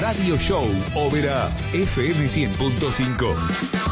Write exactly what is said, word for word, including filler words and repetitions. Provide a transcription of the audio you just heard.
Radio Show Ópera F M cien punto cinco.